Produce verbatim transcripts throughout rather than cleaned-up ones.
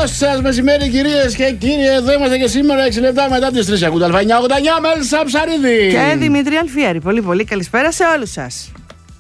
Καλό σας μεσημέρι, κυρίες και κύριοι. Εδώ είμαστε και σήμερα έξι λεπτά μετά τις τρεις. Ακούτε Αλφα εννιακόσια ογδόντα εννιά, Μέλισσα Ψαρίδη και Δημήτρη Αλφιέρη. Πολύ πολύ καλησπέρα σε όλους σας.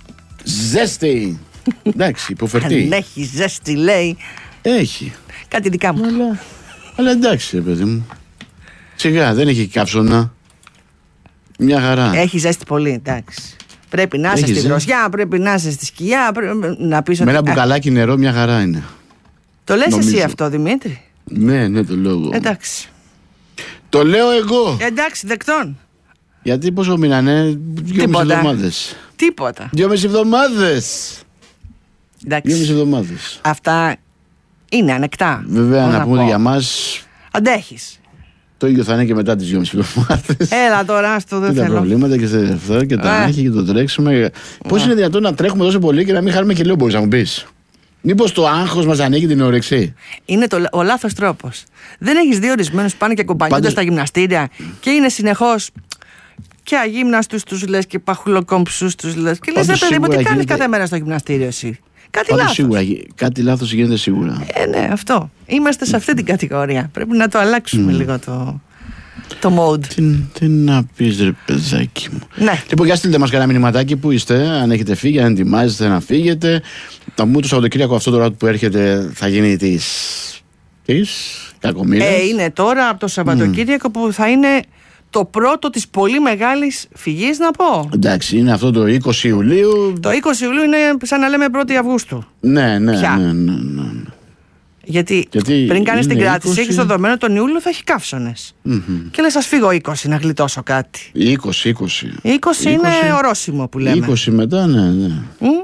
Ζέστη. Εντάξει, υποφερτή. Αν έχει ζέστη, λέει. Έχει. Κάτι δικά μου. Αλλά, αλλά εντάξει, ρε παιδί μου. Σιγά, δεν έχει καύσωνα. Μια χαρά. Έχει ζέστη πολύ, εντάξει. Πρέπει να είσαι στη δροσιά, πρέπει να είσαι στη σκιά. Πρέπει να πεις με ότι... ένα μπουκαλάκι νερό, μια χαρά είναι. Το λες νομίζω. Εσύ αυτό, Δημήτρη? Ναι, ναι, το λέω εγώ. Εντάξει. Το λέω εγώ. Εντάξει, δεκτών. Γιατί πόσο μείνανε, δυόμιση εβδομάδες. Τίποτα. Δυόμιση εβδομάδες. Εντάξει. Δυόμιση εβδομάδες. Αυτά είναι ανεκτά. Βέβαια, να, να πούμε πω. για μας. Αντέχεις. Το ίδιο θα είναι και μετά τις δυόμιση εβδομάδες. Έλα τώρα, αυτό δεν και θέλω. τα προβλήματα και σε αυτό και τα έχει και το τρέξιμο. Πώς είναι δυνατόν να τρέχουμε τόσο πολύ και να μην χάρουμε κιλό, μπορείς να μου πεις? Μήπως το άγχος μας ανοίγει την όρεξη? Είναι το, ο λάθος τρόπος. Δεν έχεις δει ορισμένους πάνε και κομπανιούνται Πάντως... στα γυμναστήρια και είναι συνεχώς και αγύμναστους τους λες και παχουλοκόμψους τους λες. Και λες, ρε παιδί μου, τι κάνεις γίνεται... κάθε μέρα στο γυμναστήριο εσύ? Κάτι Πάντως, λάθος. Σίγουρα, κάτι λάθος γίνεται σίγουρα. Ε, ναι, αυτό. Είμαστε σε αυτή την κατηγορία. Πρέπει να το αλλάξουμε mm. λίγο το, το mode. Τι, τι να πεις, ρε παιδάκι μου. Ναι. Λοιπόν, για στείλτε μας κανένα μηνυματάκι που είστε, αν έχετε φύγει, αν ετοιμάζεστε να φύγετε. Θα μου το Σαββατοκύριακο αυτό τώρα που έρχεται θα γίνει της, της κακομοίρας. Ε, είναι τώρα από το Σαββατοκύριακο mm. που θα είναι το πρώτο της πολύ μεγάλης φυγής, να πω. Εντάξει, είναι αυτό το είκοσι Ιουλίου. Το είκοσι Ιουλίου είναι σαν να λέμε πρώτη Αυγούστου. Ναι, ναι, Πια. ναι, ναι, ναι. Γιατί, Γιατί πριν κάνεις την κράτηση, είκοσι... έχεις το δεδομένο τον Ιούλιο θα έχει καύσωνες. Mm-hmm. Και λες, ας φύγω είκοσι να γλιτώσω κάτι. είκοσι, είκοσι. είκοσι είναι ορόσημο που λέμε. είκοσι μετά, ναι, ναι. Mm?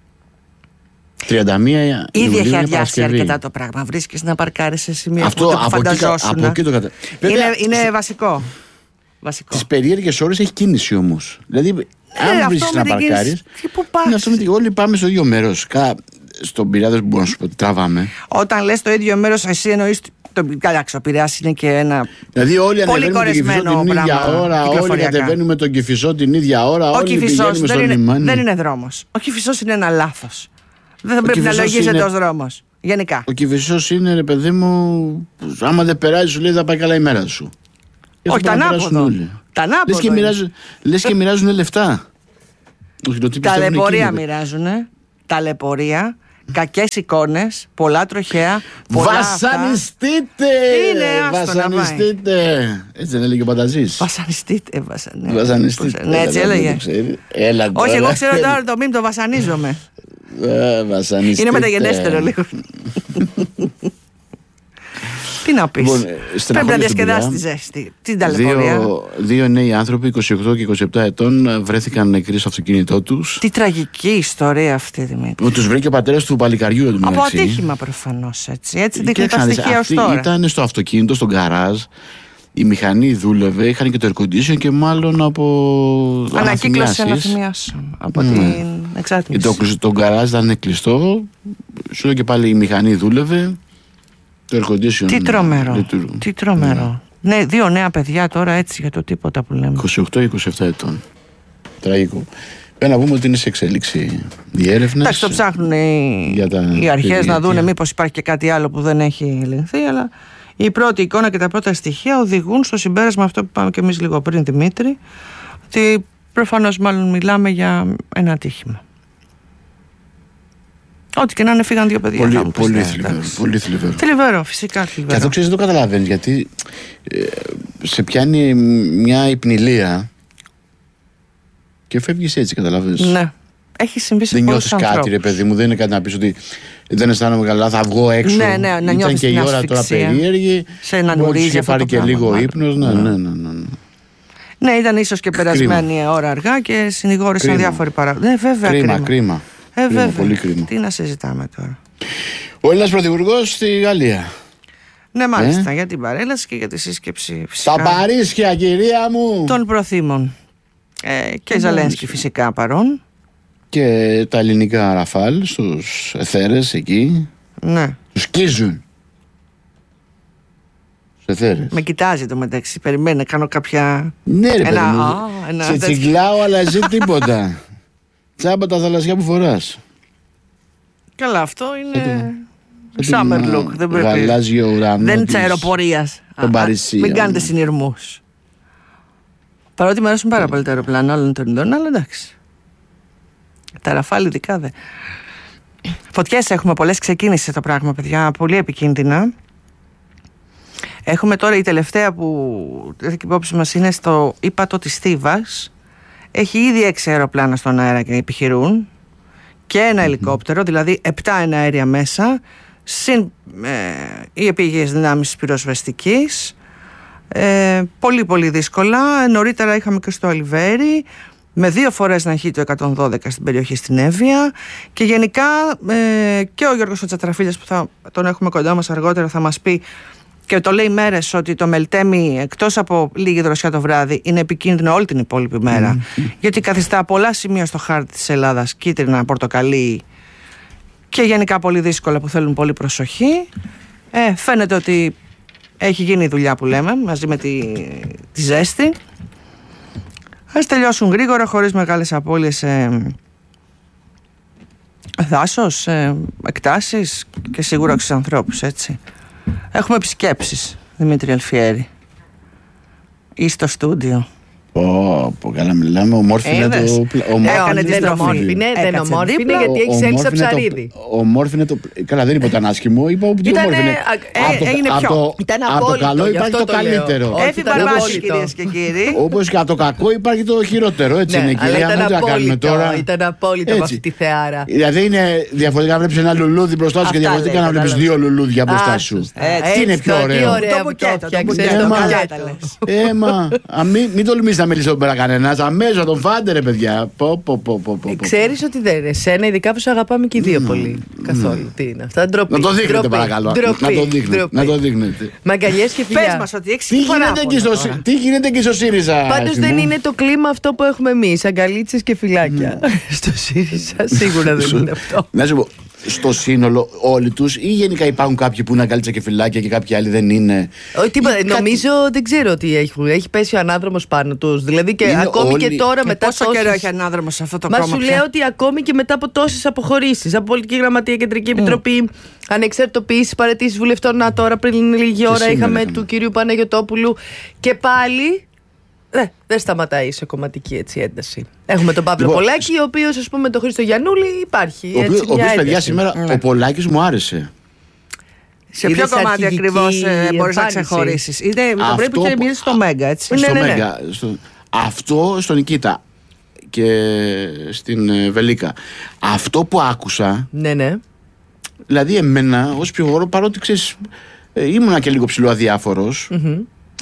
τριάντα μία Ήδη έχει αδειάσει αρκετά το πράγμα. Βρίσκεις να παρκάρεις σε σημείο αυτό, που το από φανταζόσουν. Εκεί, από εκεί το κατα... Είναι, είναι βασικό. βασικό. Τις περίεργες ώρες έχει κίνηση όμως. Δηλαδή, ναι, αν βρίσκεις να παρκάρεις, πού πας? όλοι πάμε στο ίδιο μέρος. Κα... Στον Πειραιά δεν μπορώ να σου πω ότι τραβάμε. Όταν λες το ίδιο μέρος, εσύ εννοείς. Εντάξει, ο Πειραιάς είναι και ένα. Δηλαδή, όλοι πολύ ανεβαίνουμε τον Κηφισό την ίδια ώρα, όλοι κατεβαίνουμε τον Κηφισό την ίδια ώρα. Ο όλοι Κηφισός δεν, είναι, δεν είναι δρόμος. Ο Κηφισός είναι ένα λάθος. Δεν θα πρέπει να λογίζεται είναι... ως δρόμος. Γενικά. Ο Κηφισός είναι, ρε παιδί μου, άμα δεν περάσει, σου λέει θα πάει καλά η μέρα σου. Όχι, τα ανάποδο. Λες και, μοιράζουν, λες και μοιράζουν λεφτά. Ταλαιπωρία μοιράζουν. Ταλαιπωρία. Κακές εικόνες, πολλά τροχαία. Πολλά βασανιστείτε! Είναι, βασανιστείτε! Έτσι δεν έλεγε ο Πανταζής. Βασανιστείτε, βασανιστείτε. Βασανιστείτε. Ναι, έτσι έλεγε. Έλα, όχι, εγώ ξέρω τώρα το μήνυμα, το βασανίζομαι. Βασανιστείτε. Είναι μεταγενέστερο λίγο. Τι να πεις. Λοιπόν, πρέπει να διασκεδάσεις τη ζέστη. Την ταλαιπωρία. Δύο, δύο νέοι άνθρωποι, είκοσι οκτώ και είκοσι επτά ετών, βρέθηκαν νεκροί στο αυτοκίνητό τους. Τι τραγική ιστορία αυτή, Δημήτρη. Που τους βρήκε ο πατέρας του παλικαριού του. Από ατύχημα προφανώς, έτσι. Έτσι δείχνει τα στοιχεία ως τώρα. Ήταν στο αυτοκίνητο, στον γκαράζ. Η μηχανή δούλευε, είχαν και το air condition και μάλλον από ανακύκλωση αναθυμιάσεων από mm. την εξάτμιση. Το, το γκαράζ ήταν κλειστό. Σου λέω και πάλι η μηχανή δούλευε. Το air condition. Τι τρομερό. Λειτουργού. Τι τρομερό. Ναι. ναι, δύο νέα παιδιά τώρα έτσι για το τίποτα που λέμε. είκοσι οκτώ είκοσι επτά ετών. Τραγικό. Πρέπει να πούμε ότι είναι σε εξέλιξη οι έρευνες. Εντάξει, το ψάχνουν οι, οι αρχές να δουν μήπως υπάρχει και κάτι άλλο που δεν έχει λυθεί, αλλά η πρώτη εικόνα και τα πρώτα στοιχεία οδηγούν στο συμπέρασμα αυτό που πάμε και εμείς λίγο πριν, Δημήτρη, ότι προφανώς μάλλον μιλάμε για ένα ατύχημα. Ό,τι και να είναι, φύγαν δύο παιδιά. Πολύ, να πολύ, ναι, θλιβερό, πολύ θλιβερό. Θλιβερό, φυσικά θλιβερό. Και αυτό ξέρεις, δεν το καταλαβαίνεις, γιατί ε, σε πιάνει μια υπνηλία και φεύγεις έτσι, καταλαβαίνεις. Ναι. Έχει συμβεί σε δεν πολλούς νιώθεις ανθρώπους. κάτι, ρε παιδί μου, δεν είναι κάτι να πεις ότι δεν αισθάνομαι καλά, θα βγω έξω. Ναι, ναι, να ήταν και η ώρα ασφυξία. Τώρα περίεργη. Σε έναν ουρίζει αυτό. Είχε πάρει και πράγμα, λίγο μάλλον. ύπνος. Ναι, ναι, ναι, ναι, ναι. Ναι, ήταν ίσως και περασμένη κρίμα. ώρα αργά και συνηγόρησαν διάφοροι παράγοντες. Ναι, βέβαια. Κρίμα, κρίμα. κρίμα. Ε, κρίμα, βέβαια. πολύ κρίμα. Τι να συζητάμε τώρα. Ο Έλληνας Πρωθυπουργός στη Γαλλία. Ναι, μάλιστα, ε? για την παρέλαση και για τη σύσκεψη. Φυσικά, τα Παρίσια, κυρία μου. Των προθήμων. Ε, και Ζελένσκι φυσικά παρόν. Και τα ελληνικά Ραφάλ στους εθέρες εκεί. Ναι. Τους σκίζουν. Στους εθέρες. Με κοιτάζει το μεταξύ. Περιμένει να κάνω κάποια. Ναι, ρε ένα... παιδί μου. Α, ένα... Σε τσιγκλάω, αλλά ζει τίποτα. Τσάμπα τα θαλασσιά που φοράς. Καλά, αυτό είναι. Summer look. Δεν πρέπει. Γαλάζιο ουρανό. Δεν είναι τη αεροπορία. Μην κάνετε συνειρμούς. Παρότι μου αρέσουν πάρα πολύ τα αεροπλάνα όλων των ειδών, αλλά εντάξει. Τα Ραφάλ ειδικά δε. Φωτιές έχουμε πολλές, ξεκίνησε το πράγμα, παιδιά, πολύ επικίνδυνα. Έχουμε τώρα η τελευταία που έχει υπόψη μας είναι στο ύπατο της Θήβας. Έχει ήδη έξι αεροπλάνα στον αέρα και επιχειρούν και ένα mm-hmm. ελικόπτερο, δηλαδή επτά εναέρια μέσα, συν ε, οι επίγειες δυνάμεις της πυροσβεστικής. Ε, πολύ πολύ δύσκολα. Νωρίτερα είχαμε και στο Αλιβέρι με δύο φορές να έχει το εκατόν δώδεκα στην περιοχή στην Εύβοια και γενικά ε, και ο Γιώργος Τσατραφίλιας που θα τον έχουμε κοντά μας αργότερα θα μας πει και το λέει μέρες ότι το Μελτέμι εκτός από λίγη δροσιά το βράδυ είναι επικίνδυνο όλη την υπόλοιπη μέρα mm. γιατί καθιστά πολλά σημεία στο χάρτη της Ελλάδας κίτρινα, πορτοκαλί και γενικά πολύ δύσκολα που θέλουν πολύ προσοχή. ε, φαίνεται ότι έχει γίνει η δουλειά που λέμε μαζί με τη, τη ζέστη. Ας τελειώσουν γρήγορα χωρίς μεγάλες απώλειες σε δάσος, σε εκτάσεις και σίγουρα στους ανθρώπους, έτσι. Έχουμε επισκέψεις, Δημήτρη Αλφιέρη, ή στο στούντιο. Πω, πω, καλά μιλάμε, ομόρφινε το... Έκανε τη στροφή. Δεν ομόρφινε γιατί έχει έξι ψαρίδι. Ομόρφινε το... Καλά, δεν είπε ήταν άσχημο, είπα ότι ομόρφινε. Έγινε πιο... Από το καλό υπάρχει το καλύτερο. Έφη μπαρβάση, κυρίες και κύριοι. Όπως και από το κακό υπάρχει το χειρότερο, έτσι είναι, κυρία. Ήταν απόλυτο από αυτή τη θεάρα. Δηλαδή είναι διαφορετικά να βλέπεις ένα λουλούδι μπροστά σου και διαφορετικά να βλέπεις δύο λουλούδια μπροστά σου. Τι είναι πιο ωραίο. Έμα, μην τολμήσεις να μιλήσω πέρα κανένας, αμέσως τον φάντε ρε παιδιά. Ξέρεις ότι δεν είναι εσένα, ειδικά που σε αγαπάμε και οι δύο πολύ. Καθόλου. Τι είναι αυτά, ντροπή. Να το δείχνετε παρακαλώ. Να το δείχνετε. Μαγκαλιές και φιλιά. Πες μας ότι έχεις συμφωνά. Τι γίνεται και στο ΣΥΡΙΖΑ. Πάντως δεν είναι το κλίμα αυτό που έχουμε εμείς. Αγκαλίτσες και φυλάκια. Στο ΣΥΡΙΖΑ σίγουρα δεν είναι αυτό. Να σου πω, στο σύνολο όλοι τους ή γενικά υπάρχουν κάποιοι που είναι αγκαλίτσα και φυλάκια και κάποιοι άλλοι δεν είναι? Όχι τίποτα, νομίζω δεν ξέρω τι έχουν. Έχει πέσει ο ανάδρομος πάνω τους. Δηλαδή και είναι ακόμη όλοι... και τώρα και μετά πόσο τόσες... καιρό έχει ανάδρομος σε αυτό το Μα κόμμα? σου λέω ότι ακόμη και μετά από τόσες αποχωρήσεις από Πολιτική Γραμματεία, Κεντρική Επιτροπή, mm. ανεξαρτητοποίηση, παραιτήσεις βουλευτών, να τώρα πριν λίγη ώρα είχαμε, είχαμε του κυρίου Παναγιωτόπουλου και πάλι. Ναι, δεν σταματάει σε κομματική έτσι ένταση. Έχουμε τον Παύλο λοιπόν, Πολάκη, ο οποίος, ας πούμε, τον Χρήστο Γιαννούλη υπάρχει. Ο οποίος, παιδιά, σήμερα ναι. ο Πολάκης μου άρεσε. Σε ποιο κομμάτι ακριβώς ε, μπορείς να ξεχωρίσεις? Είναι, αυτό, πρέπει και εμείς στο Μέγκα, έτσι. Στο ναι, ναι, ναι. Μέγκα. Στο, αυτό στον Νικήτα και στην ε, Βελίκα. Αυτό που άκουσα. Ναι, ναι. Δηλαδή, εμένα ως ψυχολόγο, παρότι ξέρεις, ε, ήμουνα και λίγο ψηλό αδιάφορος. Mm-hmm.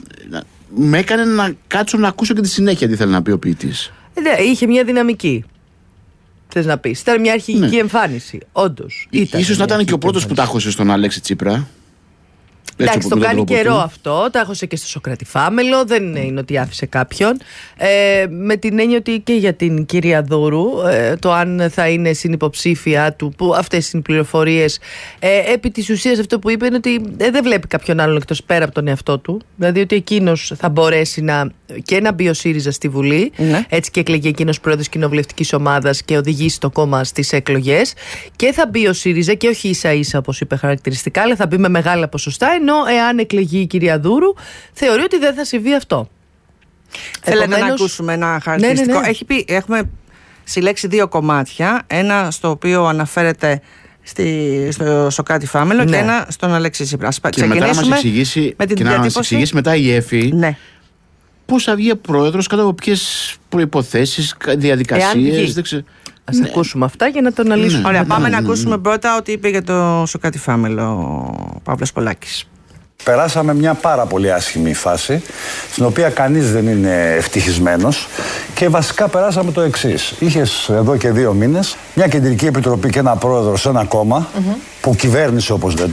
Με έκανε να κάτσω να ακούσω και τη συνέχεια τι θέλει να πει ο ποιητής. Ε, είχε μια δυναμική. Θες να πεις. Ήταν μια αρχική ναι. εμφάνιση. Όντως. Ίσως να ήταν και ο πρώτος που τα άχωσε στον Αλέξη Τσίπρα. Εντάξει, το κάνει καιρό του. Αυτό. Τα έχωσε και στο Σωκράτη Φάμελο. Δεν είναι ότι άφησε κάποιον. Ε, με την έννοια ότι και για την κυρία Δούρου, ε, το αν θα είναι συνυποψήφια του, που αυτές είναι οι πληροφορίες. Ε, επί της ουσίας, αυτό που είπε είναι ότι ε, δεν βλέπει κάποιον άλλον εκτός πέρα από τον εαυτό του. Δηλαδή ότι εκείνος θα μπορέσει να, και να μπει ο ΣΥΡΙΖΑ στη Βουλή. Ναι. Έτσι και εκλεγεί εκείνος πρόεδρος κοινοβουλευτικής ομάδας και οδηγήσει το κόμμα στις εκλογές. Και θα μπει ο ΣΥΡΙΖΑ και όχι ίσα ίσα όπως είπε χαρακτηριστικά, αλλά θα μπει με μεγάλα ποσοστά. Ενώ εάν εκλεγεί η κυρία Δούρου, θεωρεί ότι δεν θα συμβεί αυτό. Θέλετε Επομένως... να ακούσουμε ένα χαρακτηριστικό? Ναι, ναι, ναι. Έχει πει, έχουμε συλλέξει δύο κομμάτια. Ένα στο οποίο αναφέρεται στη, στο Σωκράτη Φάμελο ναι. και ένα στον Αλέξη Τσίπρα. Και μετά να μας εξηγήσει, με την και να μας εξηγήσει μετά η ΕΦΗ ναι. πώς θα βγει πρόεδρος, κατά από ποιες προϋποθέσεις, διαδικασίες. Δεν ξέρω. Ας ναι. ακούσουμε αυτά για να το αναλύσουμε. Ναι. Ωραία, πάμε ναι, ναι, ναι. να ακούσουμε πρώτα ό,τι είπε για το Σωκράτη Φάμελο ο Παύλος Πολάκης. Περάσαμε μια πάρα πολύ άσχημη φάση, στην οποία κανείς δεν είναι ευτυχισμένος και βασικά περάσαμε το εξής. Είχες εδώ και δύο μήνες μια κεντρική επιτροπή και ένα πρόεδρο σε ένα κόμμα mm-hmm. που κυβέρνησε όπως λέτε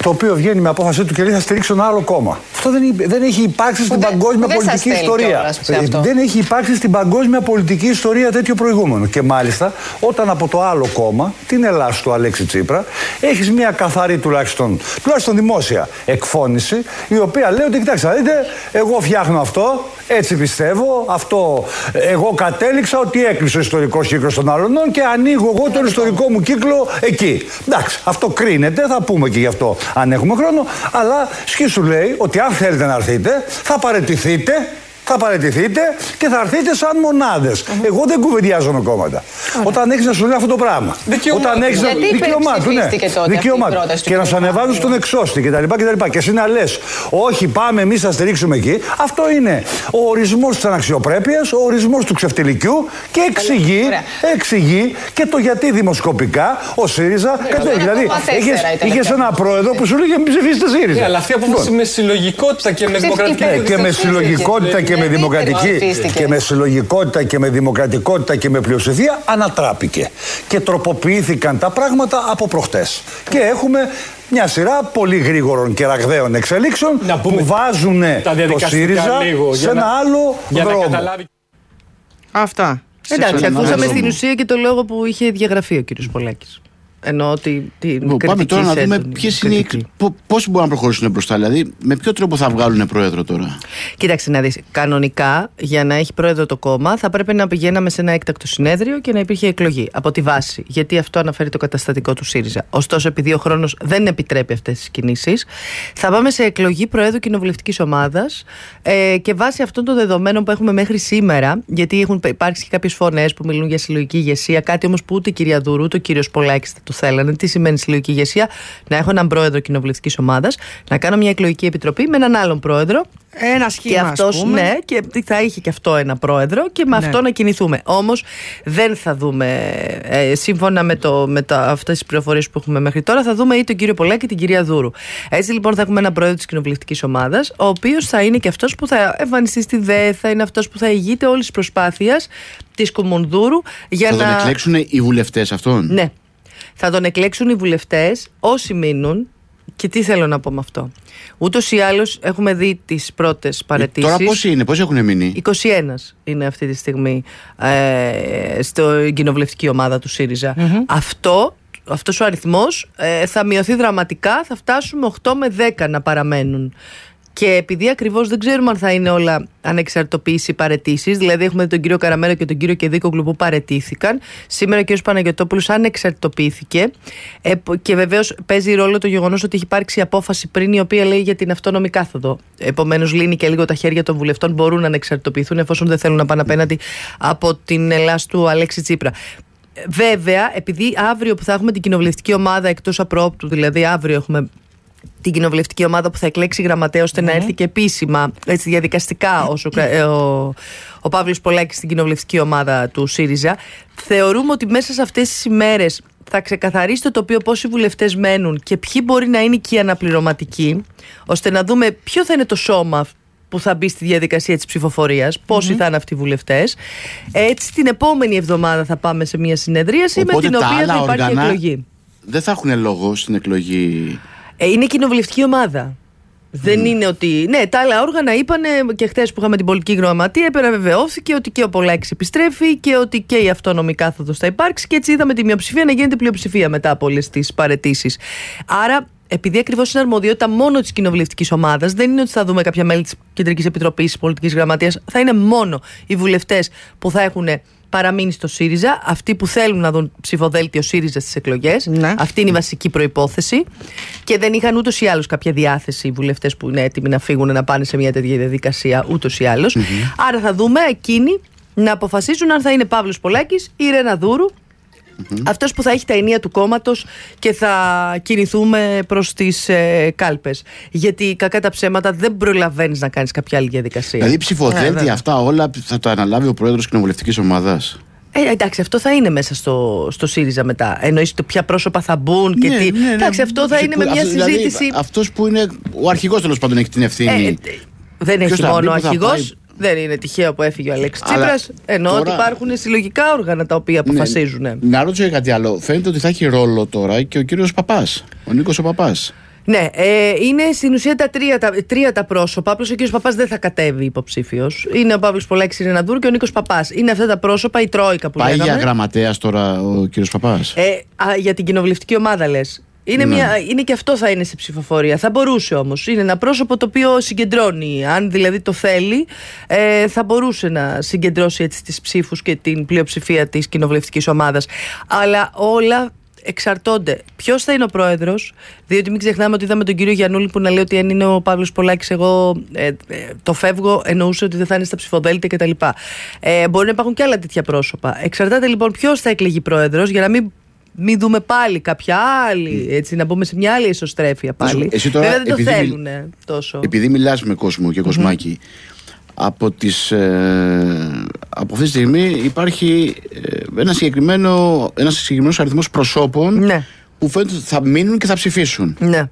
το οποίο βγαίνει με απόφαση του και λέει θα στηρίξω ένα άλλο κόμμα. Αυτό δεν, δεν έχει υπάρξει στην παγκόσμια πολιτική ιστορία. Δεν έχει υπάρξει στην παγκόσμια πολιτική ιστορία τέτοιο προηγούμενο. Και μάλιστα όταν από το άλλο κόμμα, την Ελλάς του Αλέξη Τσίπρα, έχεις μια καθαρή τουλάχιστον, τουλάχιστον δημόσια εκφώνηση, η οποία λέει ότι κοιτάξτε, δείτε, εγώ φτιάχνω αυτό, έτσι πιστεύω, αυτό εγώ κατέληξα ότι έκλεισε ο ιστορικός κύκλος των Αλωνών και ανοίγω εγώ τον ιστορικό μου κύκλο εκεί. Εντάξει, αυτό κρίνεται, θα πούμε και γι' αυτό αν έχουμε χρόνο, αλλά σκίσου λέει ότι αν θέλετε να έρθετε, θα παραιτηθείτε. Θα παραιτηθείτε και θα έρθετε σαν μονάδες. Mm-hmm. Εγώ δεν κουβεντιάζω με κόμματα. Mm-hmm. Όταν έχεις να σου λέει αυτό το πράγμα. Όταν έχεις να. Δικαίωμά του, ναι. Δικαίωμά του. Και να σου ανεβάζουν στον εξώστη κτλ. Και εσύ να λες, όχι, πάμε εμείς θα στηρίξουμε εκεί. Αυτό είναι ο ορισμός της αναξιοπρέπειας, ο ορισμός του ξεφτιλικιού και εξηγεί, εξηγεί και το γιατί δημοσκοπικά ο ΣΥΡΙΖΑ κατέβηκε. Δηλαδή, είχες ένα πρόεδρο που σου λέγε μην ψηφίσετε ΣΥΡΙΖΑ. Αλλά αυτή η απόφαση με συλλογικότητα και με δημοκρατική. Και με συλλογικότητα και με δημοκρατική και με συλλογικότητα και με δημοκρατικότητα και με πλειοψηφία ανατράπηκε. Και τροποποιήθηκαν τα πράγματα από προχτές. Και έχουμε μια σειρά πολύ γρήγορων και ραγδαίων εξελίξεων που βάζουν το ΣΥΡΙΖΑ σε ένα άλλο δρόμο. Αυτά. Εντάξει, ακούσαμε στην ουσία και το λόγο που είχε διαγραφεί ο κύριος Πολάκης. Εννοώ ότι την Πάμε τώρα να δούμε ποιες είναι, πώς μπορούν να προχωρήσουν μπροστά, δηλαδή με ποιο τρόπο θα βγάλουν πρόεδρο τώρα. Κοίταξε να δεις, κανονικά για να έχει πρόεδρο το κόμμα θα πρέπει να πηγαίναμε σε ένα έκτακτο συνέδριο και να υπήρχε εκλογή από τη βάση, γιατί αυτό αναφέρει το καταστατικό του ΣΥΡΙΖΑ. Ωστόσο, επειδή ο χρόνος δεν επιτρέπει αυτές τις κινήσεις, θα πάμε σε εκλογή προέδρου κοινοβουλευτικής ομάδας ε, και βάσει αυτών των δεδομένων που έχουμε μέχρι σήμερα, γιατί έχουν υπάρξει και κάποιες φωνές που μιλούν για συλλογική ηγεσία, κάτι όμως που ούτε η κυρία Δούρου, ούτε ο κύριος Πολάκης θα το θέλανε. Τι σημαίνει συλλογική ηγεσία? Να έχω έναν πρόεδρο κοινοβουλευτικής ομάδας, να κάνω μια εκλογική επιτροπή με έναν άλλον πρόεδρο. Ένα σχήμα, και αυτός, ας πούμε. Ναι, και θα είχε και αυτό ένα πρόεδρο και με ναι. αυτό να κινηθούμε. Όμως δεν θα δούμε, ε, σύμφωνα με, το, με τα, αυτές τις πληροφορίες που έχουμε μέχρι τώρα, θα δούμε ή τον κύριο Πολάκη και την κυρία Δούρου. Έτσι λοιπόν θα έχουμε ένα πρόεδρο της κοινοβουλευτικής ομάδας, ο οποίος θα είναι και αυτός που θα εμφανιστεί στη ΔΕ, θα είναι αυτός που θα ηγείται όλης της προσπάθειας της Κομμουνδούρου για θα να. Θα τον εκλέξουν οι βουλευτές αυτόν. Ναι. Θα τον εκλέξουν οι βουλευτές όσοι μείνουν. Και τι θέλω να πω με αυτό? Ούτως ή άλλως έχουμε δει τις πρώτες παραιτήσεις. Τώρα πόσοι είναι, πόσοι έχουν μείνει? είκοσι ένα είναι αυτή τη στιγμή ε, στην κοινοβουλευτική ομάδα του ΣΥΡΙΖΑ. Mm-hmm. Αυτό, αυτός ο αριθμός ε, θα μειωθεί δραματικά, θα φτάσουμε οκτώ με δέκα να παραμένουν. Και επειδή ακριβώς δεν ξέρουμε αν θα είναι όλα ανεξαρτητοποίηση παραιτήσεις, δηλαδή έχουμε τον κύριο Καραμέλο και τον κύριο Κεδίκογλου που παραιτήθηκαν. Σήμερα ο κύριος Παναγιωτόπουλος ανεξαρτητοποιήθηκε. Ε, και βεβαίως παίζει ρόλο το γεγονός ότι έχει υπάρξει απόφαση πριν η οποία λέει για την αυτόνομη κάθοδο. Επομένως, λύνει και λίγο τα χέρια των βουλευτών, μπορούν να ανεξαρτητοποιηθούν εφόσον δεν θέλουν να πάνε απέναντι από την Ελλάς του Αλέξη Τσίπρα. Βέβαια, επειδή αύριο που θα έχουμε την κοινοβουλευτική ομάδα εκτός απρόπτου, δηλαδή αύριο έχουμε την κοινοβουλευτική ομάδα που θα εκλέξει γραμματέα ώστε mm. να έρθει και επίσημα, έτσι, διαδικαστικά όσο, ε, ο, ο Παύλος Πολάκης στην κοινοβουλευτική ομάδα του ΣΥΡΙΖΑ, θεωρούμε ότι μέσα σε αυτές τις ημέρες θα ξεκαθαρίσει το τοπίο πόσοι βουλευτές μένουν και ποιοι μπορεί να είναι και οι αναπληρωματικοί, ώστε να δούμε ποιο θα είναι το σώμα που θα μπει στη διαδικασία της ψηφοφορίας, πόσοι mm-hmm. θα είναι αυτοί οι βουλευτές. Έτσι την επόμενη εβδομάδα θα πάμε σε μια συνεδρίαση. Οπότε με την οποία θα υπάρχει οργανά εκλογή. Δεν θα έχουν λόγο στην εκλογή. Ε, είναι κοινοβουλευτική ομάδα. Mm. Δεν είναι ότι. Ναι, τα άλλα όργανα είπανε και χθες που είχαμε την πολιτική γραμματεία, επιβεβαιώθηκε ότι και ο Πολάκης επιστρέφει και ότι και η αυτόνομη κάθοδος θα υπάρξει. Και έτσι είδαμε τη μειοψηφία να γίνεται πλειοψηφία μετά από όλες τις παραιτήσεις. Άρα, επειδή ακριβώς είναι αρμοδιότητα μόνο της κοινοβουλευτικής ομάδας, δεν είναι ότι θα δούμε κάποια μέλη της Κεντρικής Επιτροπής της Πολιτικής Γραμματείας. Θα είναι μόνο οι βουλευτές που θα έχουν παραμείνει στο ΣΥΡΙΖΑ, αυτοί που θέλουν να δουν ψηφοδέλτιο ΣΥΡΙΖΑ στις εκλογές. Ναι. Αυτή είναι η βασική προϋπόθεση. Και δεν είχαν ούτως ή άλλως κάποια διάθεση οι βουλευτές που είναι έτοιμοι να φύγουν να πάνε σε μια τέτοια διαδικασία ούτως ή άλλως. Mm-hmm. Άρα θα δούμε εκείνοι να αποφασίσουν αν θα είναι Παύλος Πολάκης ή Ρένα Δούρου. Mm-hmm. Αυτός που θα έχει τα ενία του κόμματος και θα κινηθούμε προς τις ε, κάλπες. Γιατί κακά τα ψέματα δεν προλαβαίνεις να κάνεις κάποια άλλη διαδικασία. Δηλαδή ψηφοδέλτια yeah, αυτά όλα θα το αναλάβει ο πρόεδρος κοινοβουλευτικής ομάδας. Ε, εντάξει, αυτό θα είναι μέσα στο, στο ΣΥΡΙΖΑ μετά. Εννοείς το ποια πρόσωπα θα μπουν και ναι, τι. Ναι, ναι, εντάξει, αυτό ναι, θα είναι με μια συζήτηση. Δηλαδή, αυτός που είναι ο αρχηγός τέλος πάντων έχει την ευθύνη. Ε, δεν έχει μόνο ο αρχηγός. Δεν είναι τυχαίο που έφυγε ο Αλέξης Τσίπρας. Ενώ τώρα... ότι υπάρχουν συλλογικά όργανα τα οποία αποφασίζουν. Ναι, να ρωτήσω κάτι άλλο. Φαίνεται ότι θα έχει ρόλο τώρα και ο κύριος Παπάς, ο Νίκος ο Παπάς. Ναι, ε, είναι στην ουσία τα τρία τα, τρία τα πρόσωπα. Απλώς ο κ. Παπάς δεν θα κατέβει υποψήφιος. Είναι ο Παύλος Πολάκης, η Ρεναντούρου και ο Νίκος Παπάς. Είναι αυτά τα πρόσωπα, η τρόικα που λέγαμε. Πάει για γραμματέας τώρα ο κ. Παπάς. Ε, α, για την κοινοβουλευτική ομάδα λες. Είναι, ναι. μια, είναι και αυτό θα είναι σε ψηφοφορία. Θα μπορούσε όμως. Είναι ένα πρόσωπο το οποίο συγκεντρώνει. Αν δηλαδή το θέλει, ε, θα μπορούσε να συγκεντρώσει έτσι τις ψήφους και την πλειοψηφία της κοινοβουλευτικής ομάδας. Αλλά όλα εξαρτώνται. Ποιος θα είναι ο πρόεδρος, διότι μην ξεχνάμε ότι είδαμε τον κύριο Γιαννούλη που να λέει ότι αν είναι ο Παύλος Πολάκης, εγώ ε, ε, το φεύγω, εννοούσε ότι δεν θα είναι στα ψηφοδέλτια κτλ. Ε, μπορεί να υπάρχουν και άλλα τέτοια πρόσωπα. Εξαρτάται λοιπόν ποιος θα εκλεγεί πρόεδρος, για να μην. Μην δούμε πάλι κάποια άλλη, έτσι, να μπούμε σε μια άλλη ισοστρέφεια πάλι. Εσύ τώρα, βέβαια δεν το θέλουν μι... τόσο. Επειδή μιλάς με κόσμο και κοσμάκι, mm-hmm. από, τις, ε, από αυτή τη στιγμή υπάρχει ε, ένα συγκεκριμένο, ένας συγκεκριμένος αριθμός προσώπων, ναι. που φαίνεται ότι θα μείνουν και θα ψηφίσουν. Ναι.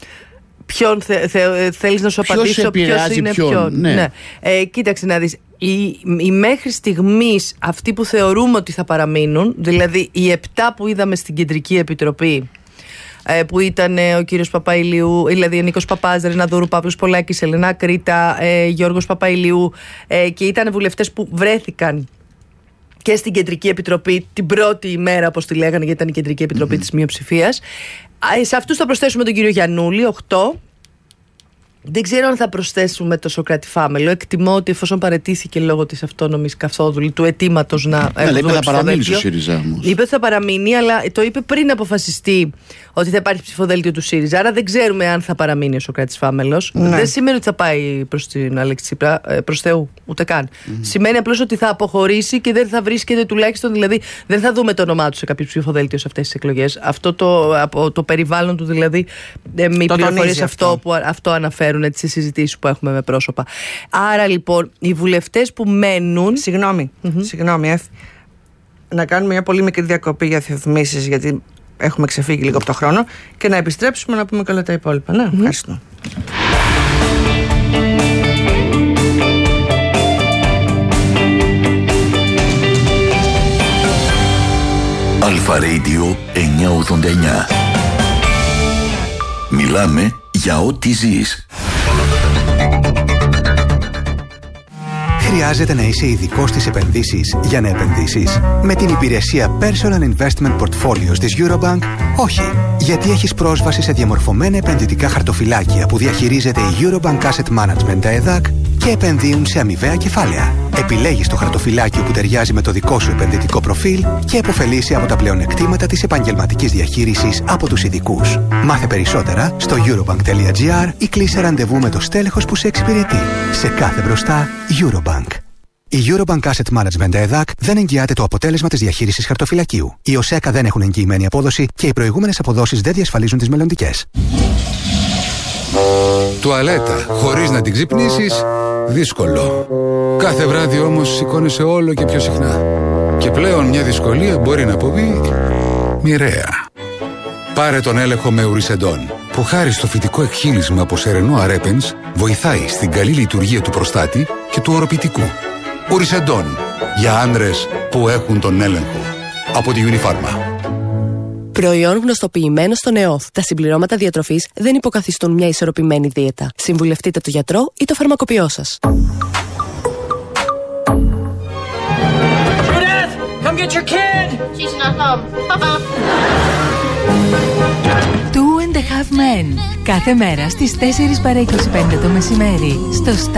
Ποιον θε, θε, θέλεις να σου ποιος απαντήσω, ποιος είναι ποιον. ποιον. Ναι. Ναι. Ε, κοίταξε να δεις. Οι, οι μέχρι στιγμής αυτοί που θεωρούμε ότι θα παραμείνουν, δηλαδή οι επτά που είδαμε στην Κεντρική Επιτροπή, ε, που ήταν ε, ο κύριος Παπαϊλιού, δηλαδή ο Νίκος Παπάς, Ρεναδούρου, Παύλος Πολάκης, Ελενά Κρήτα, ε, Γιώργος Παπαϊλιού, ε, και ήταν βουλευτές που βρέθηκαν και στην Κεντρική Επιτροπή την πρώτη ημέρα, όπως τη λέγανε, γιατί ήταν η Κεντρική Επιτροπή mm-hmm. της μειοψηφίας. Ε, σε αυτούς θα προσθέσουμε τον κύριο Γιαννούλη, οκτώ. Δεν ξέρω αν θα προσθέσουμε το Σωκράτη Φάμελο. Εκτιμώ ότι εφόσον παραιτήθηκε λόγω της αυτόνομης καθόδουλη, του αιτήματος να. Ναι, αλλά είπε θα παραμείνει στο ΣΥΡΙΖΑ όμως. Είπε ότι θα παραμείνει, αλλά το είπε πριν αποφασιστεί ότι θα υπάρχει ψηφοδέλτιο του ΣΥΡΙΖΑ. Άρα δεν ξέρουμε αν θα παραμείνει ο Σωκράτης Φάμελος. Ναι. Δεν σημαίνει ότι θα πάει προς την Αλέξη Τσίπρα, προς Θεού, ούτε καν. Mm-hmm. Σημαίνει απλώς ότι θα αποχωρήσει και δεν θα βρίσκεται τουλάχιστον, δηλαδή δεν θα δούμε το όνομά του σε κάποιο ψηφοδέλτιο σε αυτές τις εκλογές. Αυτό το, από το περιβάλλον του, δηλαδή, με πληροφορίες αυτό, αυτό που αυτό αναφέρουν έτσι, σε συζητήσεις που έχουμε με πρόσωπα. Άρα λοιπόν οι βουλευτές που μένουν. Συγγνώμη, mm-hmm. συγγνώμη, Εφ, να κάνουμε μια πολύ μικρή διακοπή για διαφημίσεις, γιατί έχουμε ξεφύγει λίγο από το χρόνο, και να επιστρέψουμε να πούμε καλά τα υπόλοιπα. Ναι, mm-hmm. ευχαριστώ. Αλφα Radio εννιακόσια ογδόντα εννιά. Μιλάμε για ό,τι ζεις. Χρειάζεται να είσαι ειδικός στις επενδύσεις για να επενδύσεις? Με την υπηρεσία Personal Investment Portfolios της Eurobank, όχι. Γιατί έχεις πρόσβαση σε διαμορφωμένα επενδυτικά χαρτοφυλάκια που διαχειρίζεται η Eurobank Asset Management ΕΔΑΚ και επενδύουν σε αμοιβαία κεφάλαια. Επιλέγεις το χαρτοφυλάκιο που ταιριάζει με το δικό σου επενδυτικό προφίλ και επωφελείσαι από τα πλεονεκτήματα της επαγγελματικής διαχείρισης από τους ειδικούς. Μάθε περισσότερα στο eurobank.gr ή κλείσε ραντεβού με το στέλεχος που σε εξυπηρετεί. Σε κάθε μπροστά, Eurobank. Η Eurobank Asset Management ΕΔΑΚ δεν εγγυάται το αποτέλεσμα της διαχείρισης χαρτοφυλακίου. Οι ΟΣΕΚΑ δεν έχουν εγγυημένη απόδοση και οι προηγούμενες αποδόσεις δεν διασφαλίζουν τις μελλοντικές. Τουαλέτα χωρίς να την ξυπνήσεις, δύσκολο. Κάθε βράδυ όμως σηκώνεσαι όλο και πιο συχνά. Και πλέον μια δυσκολία μπορεί να αποβεί μοιραία. Πάρε τον έλεγχο με Ουρισεντόν, που χάρη στο φυτικό εκχύλισμα από σερενό αρέπενς βοηθάει στην καλή λειτουργία του προστάτη και του οροπητικού. Ουρισεντόν, για άνδρες που έχουν τον έλεγχο. Από τη Unifarma. Προϊόν γνωστοποιημένο στον ΕΟΦ. Τα συμπληρώματα διατροφής δεν υποκαθιστούν μια ισορροπημένη δίαιτα. Συμβουλευτείτε τον γιατρό ή το φαρμακοποιό σας. Judith, come get your kid. She's not home. Papa. Two and a Half Men. Κάθε μέρα στις τέσσερις παρά είκοσι πέντε το μεσημέρι στο Star